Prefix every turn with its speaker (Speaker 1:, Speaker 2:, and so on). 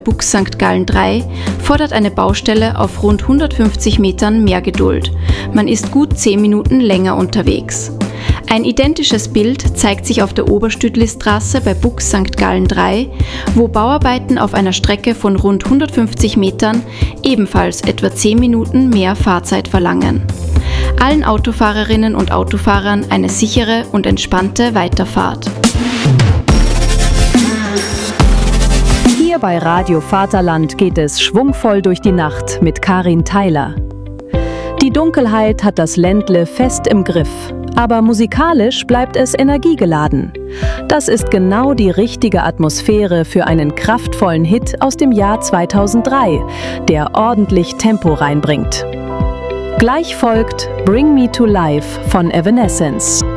Speaker 1: Bux St. Gallen 3 fordert eine Baustelle auf rund 150 Metern mehr Geduld. Man ist gut 10 Minuten länger unterwegs. Ein identisches Bild zeigt sich auf der Oberstüdlistraße bei Bux St. Gallen 3, wo Bauarbeiten auf einer Strecke von rund 150 Metern ebenfalls etwa 10 Minuten mehr Fahrzeit verlangen. Allen Autofahrerinnen und Autofahrern eine sichere und entspannte Weiterfahrt.
Speaker 2: Hier bei Radio Vaterland geht es schwungvoll durch die Nacht mit Karin Theiler. Die Dunkelheit hat das Ländle fest im Griff, aber musikalisch bleibt es energiegeladen. Das ist genau die richtige Atmosphäre für einen kraftvollen Hit aus dem Jahr 2003, der ordentlich Tempo reinbringt. Gleich folgt Bring Me to Life von Evanescence.